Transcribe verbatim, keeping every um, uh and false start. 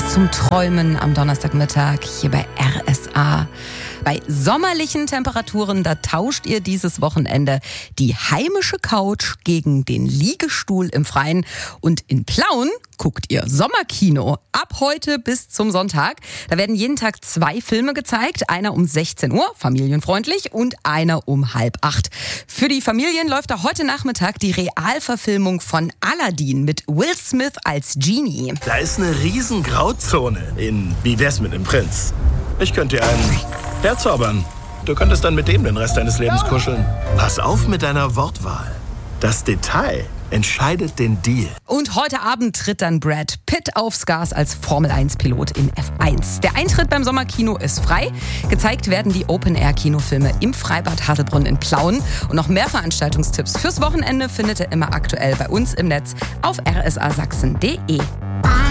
zum Träumen am Donnerstagmittag hier bei R S A. Bei sommerlichen Temperaturen, da tauscht ihr dieses Wochenende die heimische Couch gegen den Liegestuhl im Freien. Und in Plauen guckt ihr Sommerkino. Ab heute bis zum Sonntag. Da werden jeden Tag zwei Filme gezeigt. Einer um sechzehn Uhr, familienfreundlich, und einer um halb acht. Für die Familien läuft da heute Nachmittag die Realverfilmung von Aladdin mit Will Smith als Genie. Da ist eine riesen Grauzone in Wie wär's mit einem Prinz? Ich könnte dir einen herzaubern. Du könntest dann mit dem den Rest deines Lebens kuscheln. Pass auf mit deiner Wortwahl. Das Detail entscheidet den Deal. Und heute Abend tritt dann Brad Pitt aufs Gas als Formel eins Pilot in F eins. Der Eintritt beim Sommerkino ist frei. Gezeigt werden die Open-Air-Kinofilme im Freibad Hasselbrunn in Plauen. Und noch mehr Veranstaltungstipps fürs Wochenende findet ihr immer aktuell bei uns im Netz auf r s a sachsen punkt d e.